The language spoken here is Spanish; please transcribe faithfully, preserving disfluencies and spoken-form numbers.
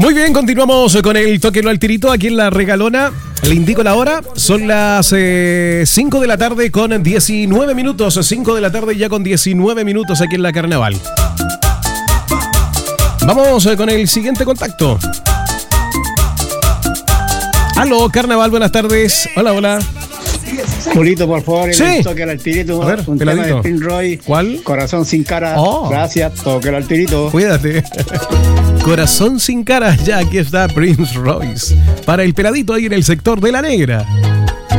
Muy bien, continuamos con el Tóquelo al Tirito aquí en La Regalona. Le indico la hora, son las eh, cinco de la tarde con diecinueve minutos, cinco de la tarde ya con diecinueve minutos aquí en La Carnaval. Vamos eh, con el siguiente contacto. Aló, Carnaval, buenas tardes. Hola, hola. Julito, por favor, sí. el Tóquelo al Tirito. A ver, un peladito. tema de Prince Royce. ¿Cuál? Corazón sin cara. Oh. Gracias, Tóquelo al Tirito. Cuídate. Corazón sin cara, ya aquí está Prince Royce. Para el peladito ahí en el sector de La Negra.